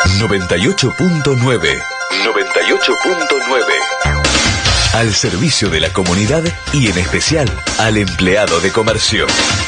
98.9. 98.9. Al servicio de la comunidad y en especial al empleado de comercio.